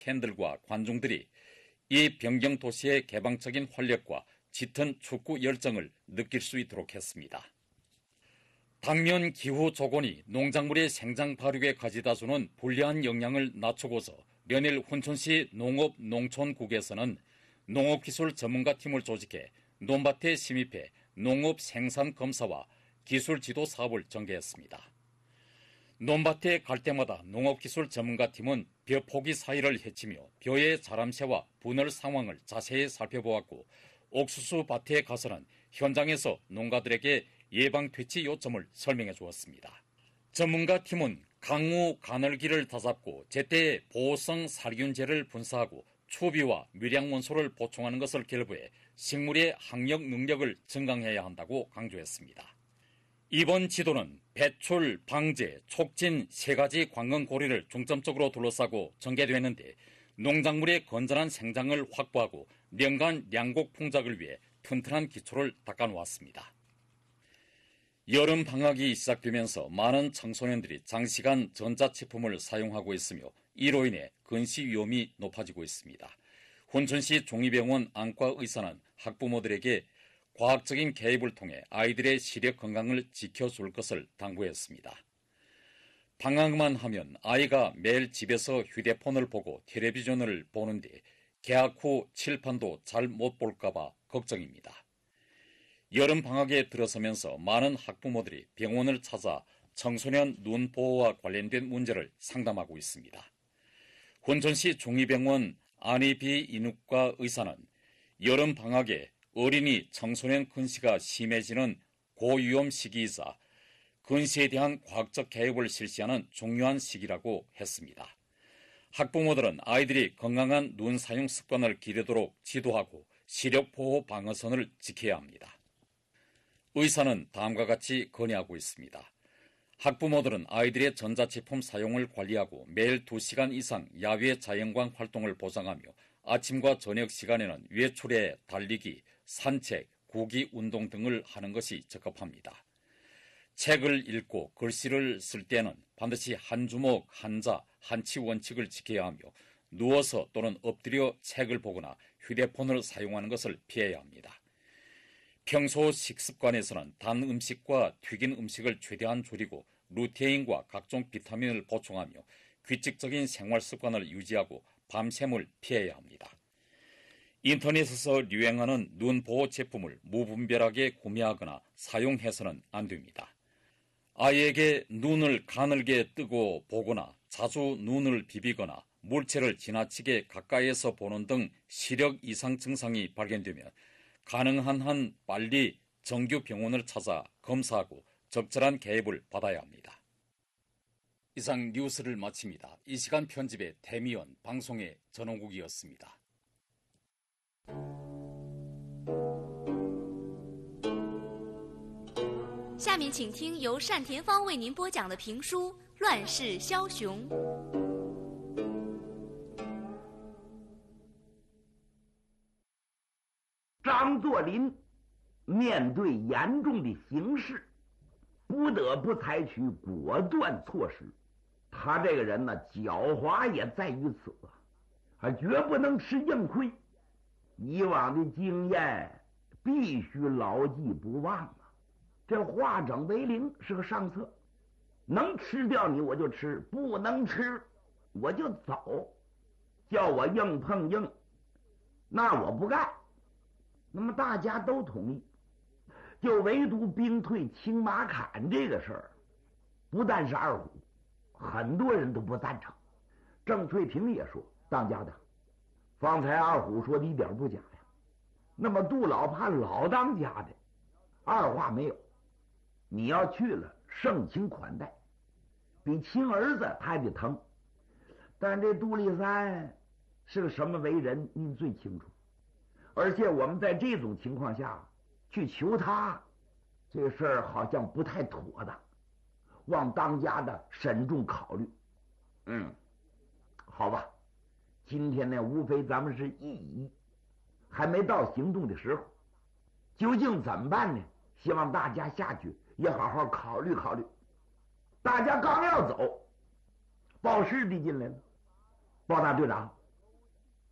팬들과 관중들이 이 변경 도시의 개방적인 활력과 짙은 축구 열정을 느낄 수 있도록 했습니다. 당면 기후 조건이 농작물의 생장 발육에 가져다 주는 불리한 영향을 낮추고서 면일 훈천시 농업농촌국에서는 농업기술 전문가팀을 조직해 논밭에 침입해 농업 생산 검사와 기술 지도 사업을 전개했습니다. 논밭에 갈 때마다 농업기술 전문가팀은 벼 포기 사이를 헤치며 벼의 자람새와 분열 상황을 자세히 살펴보았고, 옥수수 밭에 가서는 현장에서 농가들에게 예방 퇴치 요점을 설명해 주었습니다. 전문가팀은 강우 가늘기를 다잡고 제때 보호성 살균제를 분사하고 추비와 밀양 원소를 보충하는 것을 결부해 식물의 항력 능력을 증강해야 한다고 강조했습니다. 이번 지도는 배출, 방제, 촉진 세 가지 관건고리를 중점적으로 둘러싸고 전개되었는데, 농작물의 건전한 생장을 확보하고 년간 양곡 풍작을 위해 튼튼한 기초를 닦아놓았습니다. 여름 방학이 시작되면서 많은 청소년들이 장시간 전자제품을 사용하고 있으며 이로 인해 근시 위험이 높아지고 있습니다. 훈천시 종이병원 안과 의사는 학부모들에게 과학적인 개입을 통해 아이들의 시력 건강을 지켜줄 것을 당부했습니다. 방학만 하면 아이가 매일 집에서 휴대폰을 보고 텔레비전을 보는데 개학 후 칠판도 잘 못 볼까봐 걱정입니다. 여름 방학에 들어서면서 많은 학부모들이 병원을 찾아 청소년 눈 보호와 관련된 문제를 상담하고 있습니다. 훈천시 종이병원 안이비인후과 의사는 여름 방학에 어린이, 청소년 근시가 심해지는 고위험 시기이자 근시에 대한 과학적 개입을 실시하는 중요한 시기라고 했습니다. 학부모들은 아이들이 건강한 눈 사용 습관을 기르도록 지도하고 시력 보호 방어선을 지켜야 합니다. 의사는 다음과 같이 건의하고 있습니다. 학부모들은 아이들의 전자제품 사용을 관리하고 매일 2시간 이상 야외 자연광 활동을 보장하며 아침과 저녁 시간에는 외출에 달리기, 산책, 구기 운동 등을 하는 것이 적합합니다. 책을 읽고 글씨를 쓸 때는 반드시 한 주먹, 한자, 한치 원칙을 지켜야 하며 누워서 또는 엎드려 책을 보거나 휴대폰을 사용하는 것을 피해야 합니다. 평소 식습관에서는 단 음식과 튀긴 음식을 최대한 줄이고 루테인과 각종 비타민을 보충하며 규칙적인 생활 습관을 유지하고 밤샘을 피해야 합니다. 인터넷에서 유행하는 눈 보호 제품을 무분별하게 구매하거나 사용해서는 안 됩니다. 아이에게 눈을 가늘게 뜨고 보거나 자주 눈을 비비거나 물체를 지나치게 가까이에서 보는 등 시력 이상 증상이 발견되면 가능한 한 빨리 정규 병원을 찾아 검사하고 적절한 개입을 받아야 합니다. 이상 뉴스를 마칩니다. 이 시간 편집의 태미연, 방송의 전원국이었습니다. 下面请听由单田芳为您播讲的评书《乱世枭雄》。 张作霖面对严重的形势，不得不采取果断措施。他这个人呢，狡猾也在于此啊，绝不能吃硬亏。以往的经验必须牢记不忘啊！这化整为零是个上策，能吃掉你我就吃，不能吃我就走。叫我硬碰硬，那我不干。那么大家都同意，就唯独兵退青马砍这个事儿，不但是二虎，很多人都不赞成。郑翠萍也说：“当家的，方才二虎说的一点不假呀。那么杜老怕老当家的，二话没有。你要去了，盛情款待，比亲儿子他还得疼。但这杜立三是个什么为人，您最清楚。而且我们在这种情况下去求他，这事儿好像不太妥当，望当家的慎重考虑。好吧，今天呢，无非咱们是议议，还没到行动的时候。究竟怎么办呢？希望大家下去也好好考虑考虑。大家刚要走，报师弟进来了，包大队长，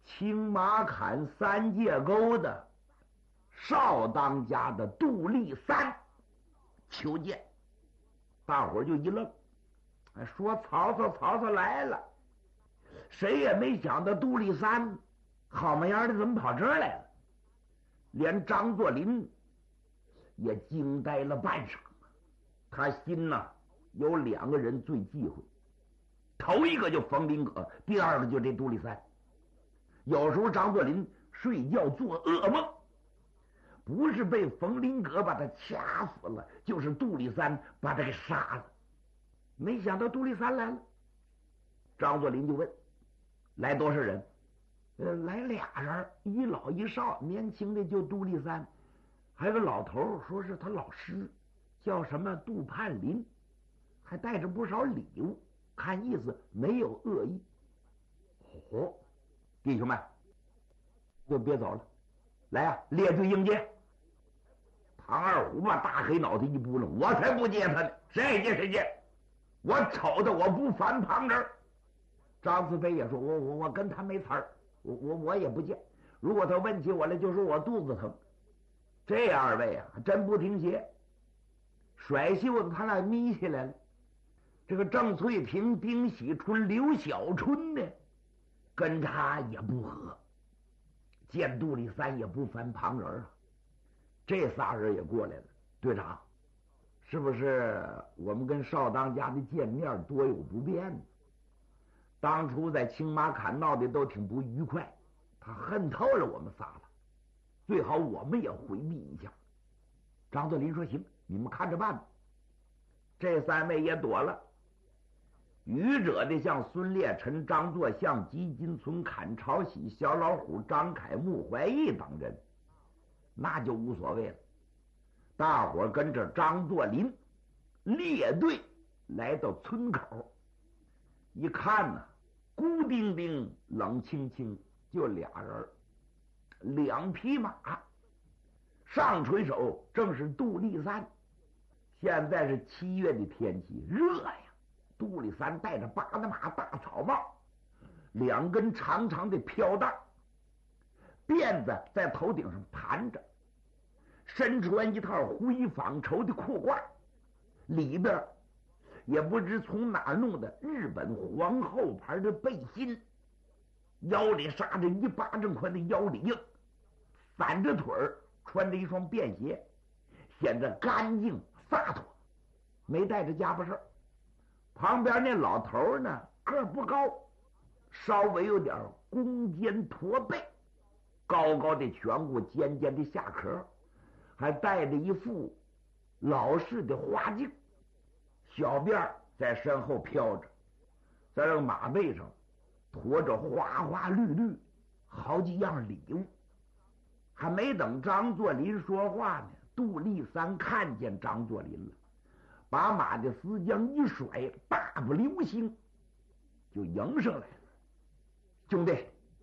青马坎三界沟的少当家的杜立三求见。大伙儿就一愣，说曹操来了。谁也没想到杜立三好模样的怎么跑这儿来了。连张作霖也惊呆了半晌。他心呐有两个人最忌讳，头一个就冯林阁，第二个就这杜立三。有时候张作霖睡觉做噩梦，不是被冯林阁把他掐死了，就是杜立三把他给杀了。没想到杜立三来了，张作霖就问：来多少人？来俩人，一老一少，年轻的就杜立三，还有个老头，说是他老师，叫什么杜盼林，还带着不少礼物，看意思没有恶意。哦，弟兄们，就别走了，来呀，列队迎接。唐二虎把大黑脑袋一扑棱，我才不接他呢，谁接谁接，我瞅的我不翻旁人。张思飞也说，我跟他没词儿，我也不见。如果他问起我来，就说我肚子疼。这二位啊，真不听邪，甩袖子他俩眯起来了。这个郑翠萍、丁喜春、刘小春呢，跟他也不和，见杜立三也不翻旁人啊。这仨人也过来了，队长，是不是我们跟少当家的见面多有不便呢？当初在青马坎闹的都挺不愉快，他恨透了我们仨了，最好我们也回避一下。张作霖说：行，你们看着办吧。这三位也躲了。愚者的像孙烈臣、张作相、吉金存、坎朝喜、小老虎、张凯、穆怀义等人，那就无所谓了。大伙跟着张作霖列队来到村口，一看呢，孤丁丁、冷清清，就俩人，两匹马。上垂手正是杜立三。现在是7月的天气，热呀。杜立三戴着八的马大草帽，两根长长的飘带，辫子在头顶上盘着，身穿一套灰纺绸的裤褂，里边也不知从哪弄的日本皇后牌的背心，腰里扎着1巴掌宽的腰里硬，散着腿儿，穿着一双便鞋，显得干净洒脱，没带着家伙事儿。旁边那老头呢，个儿不高，稍微有点弓肩驼背，高高的颧骨，尖尖的下壳，还戴着一副老式的花镜，小辫在身后飘着，在这个马背上驮着花花绿绿好几样礼物。还没等张作霖说话呢，杜立三看见张作霖了，把马的丝缰一甩，大步流星就迎上来了。兄弟，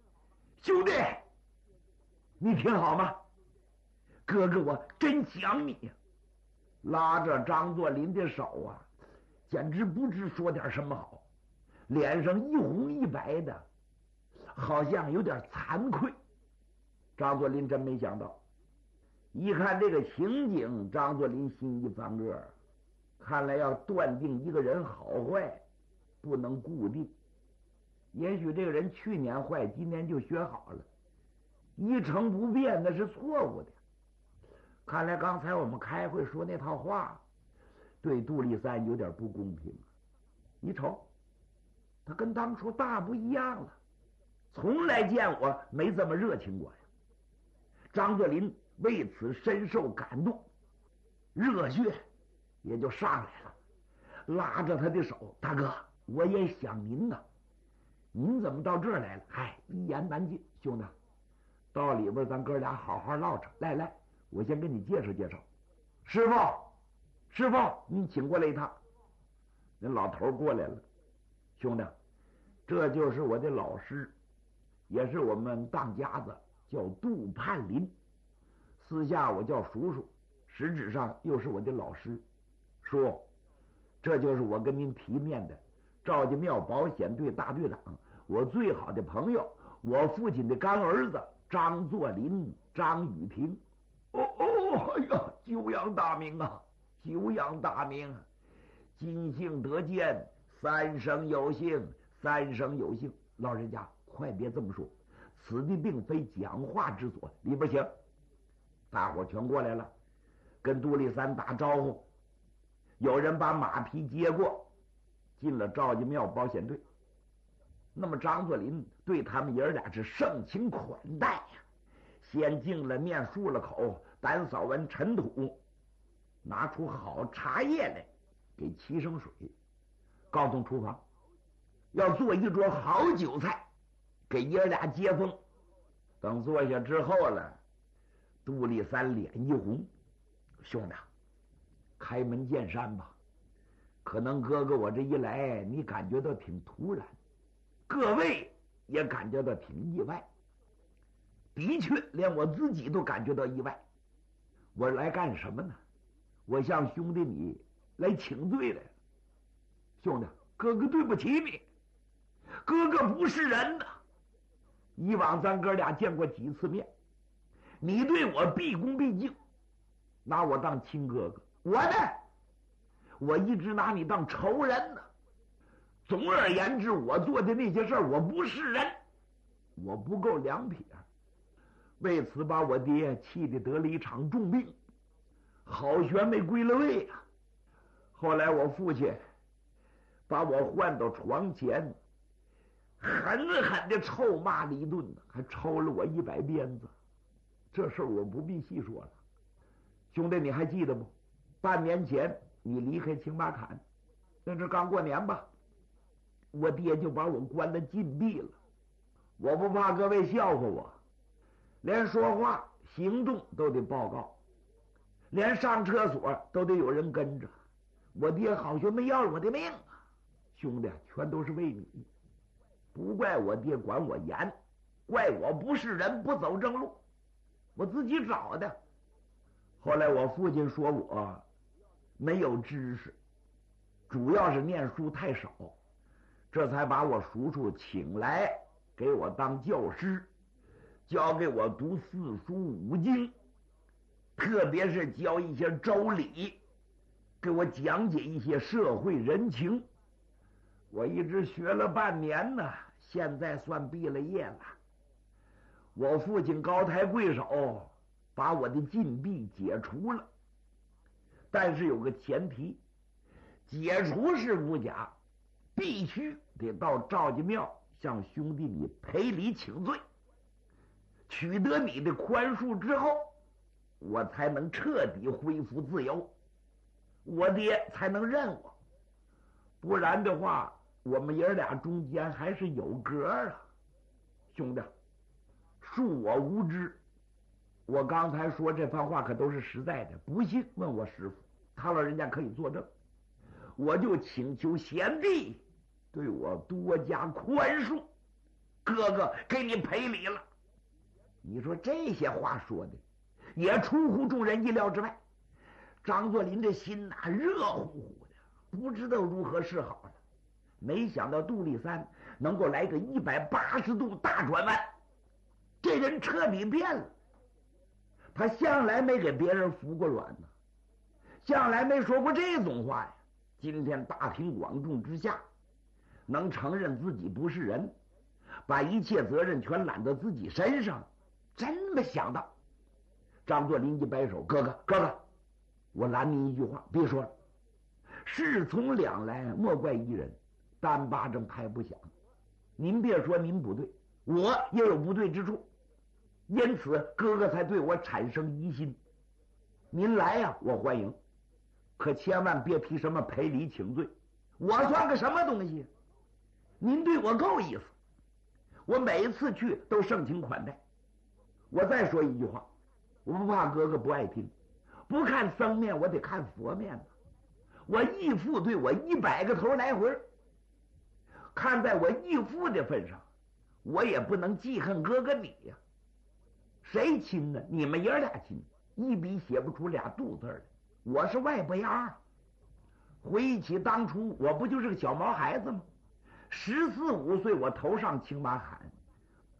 你挺好吗？哥哥我真想你呀！拉着张作霖的手啊，简直不知说点什么好，脸上一红一白的，好像有点惭愧。张作霖真没想到，一看这个情景，张作霖心一翻个，看来要断定一个人好坏不能固定，也许这个人去年坏，今年就学好了，一成不变那是错误的。看来刚才我们开会说那套话对杜立三有点不公平。你瞅他跟当初大不一样了，从来见我没这么热情过呀。张作霖为此深受感动，热血也就上来了，拉着他的手：大哥，我也想您呢，您怎么到这儿来了？一言难尽。兄弟，到里边咱哥俩好好唠着。来，我先给你介绍介绍。师傅，您请过来一趟。那老头过来了。兄弟，这就是我的老师，也是我们当家子，叫杜盼林，私下我叫叔叔，实质上又是我的老师。叔，这就是我跟您提面的赵家庙保险队大队长，我最好的朋友， 我父亲的干儿子张作霖、张雨婷。哎呀，久仰大名啊，久仰大名！今幸得见，三生有幸，三生有幸。老人家，快别这么说，此地并非讲话之所，里边请。大伙全过来了，跟杜立三打招呼。有人把马匹接过，进了赵家庙保险队。那么张作霖对他们爷俩是盛情款待呀，先敬了面，漱了口，打扫完尘土，拿出好茶叶来，给沏上水，告诉厨房要做一桌好酒菜，给爷俩接风。等坐下之后了，杜立三脸一红，兄弟，开门见山吧，可能哥哥我这一来，你感觉到挺突然，各位也感觉到挺意外。的确，连我自己都感觉到意外。我来干什么呢？我向兄弟你来请罪来了。兄弟，哥哥对不起你，哥哥不是人呐。以往咱哥俩见过几次面，你对我毕恭毕敬，拿我当亲哥哥。我呢，我一直拿你当仇人呢。总而言之，我做的那些事儿，我不是人，我不够两撇。为此把我爹气得得了一场重病，好悬没归了位啊！后来我父亲把我唤到床前，狠狠地臭骂了一顿，还抽了我100鞭子。这事儿我不必细说了。兄弟，你还记得不？半年前你离开青马坎，那是刚过年吧？我爹就把我关了禁闭了。我不怕各位笑话我，连说话行动都得报告，连上厕所都得有人跟着。我爹好像没要了我的命啊！兄弟，全都是为你，不怪我爹管我严，怪我不是人，不走正路，我自己找的。后来我父亲说我没有知识，主要是念书太少，这才把我叔叔请来给我当教师，教给我读4书5经，特别是教一些周礼，给我讲解一些社会人情。我一直学了半年呢，现在算毕了业了。我父亲高抬贵手，把我的禁闭解除了，但是有个前提，解除是无假，必须得到赵家庙向兄弟你赔礼请罪，取得你的宽恕之后，我才能彻底恢复自由，我爹才能认我。不然的话，我们爷俩中间还是有隔啊。兄弟，恕我无知，我刚才说这番话可都是实在的，不信问我师傅，他老人家可以作证。我就请求贤弟对我多加宽恕，哥哥给你赔礼了。你说这些话说的也出乎众人意料之外，张作霖这心呐热乎乎的，不知道如何是好了。没想到杜立三能够来个180度大转弯，这人彻底变了。他向来没给别人服过软呢，向来没说过这种话呀。今天大庭广众之下，能承认自己不是人，把一切责任全揽到自己身上，真没想到。张作霖一摆手，哥哥，我拦您一句话，别说了。事从两来，莫怪一人，单巴掌拍不响。您别说您不对，我也有不对之处，因此哥哥才对我产生疑心。您来呀，我欢迎，可千万别提什么赔礼请罪，我算个什么东西？您对我够意思，我每一次去都盛情款待。我再说一句话，我不怕哥哥不爱听，不看僧面我得看佛面呢。我义父对我100个头来回，看在我义父的份上，我也不能记恨哥哥你呀。谁亲呢？你们爷俩亲，一笔写不出俩杜字来。我是外伯牙。回忆起当初，我不就是个小毛孩子吗？14、15岁，我头上青马坎，